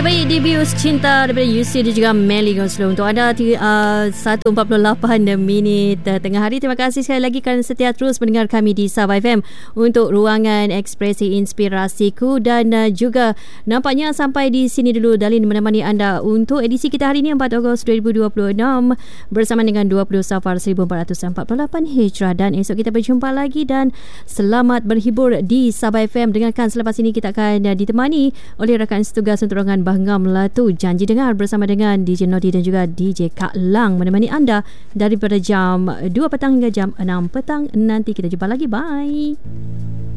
Baik, Dibius Cinta daripada UC dan juga Melly Goslow untuk anda 1.48 minit tengah hari. Terima kasih sekali lagi kerana setia terus mendengar kami di Sabah FM untuk ruangan ekspresi inspirasiku, dan juga nampaknya sampai di sini dulu Dalin menemani anda untuk edisi kita hari ini 4 Ogos 2026 bersama dengan 20 Safar 1448 Hijrah, dan esok kita berjumpa lagi dan selamat berhibur di Sabah FM. Dengarkan selepas ini kita akan ditemani oleh rakan setugas untuk ruangan Bahanga Melatu, Janji Dengar bersama dengan DJ Nodi dan juga DJ Kak Lang menemani anda daripada jam 2 petang hingga jam 6 petang. Nanti kita jumpa lagi. Bye.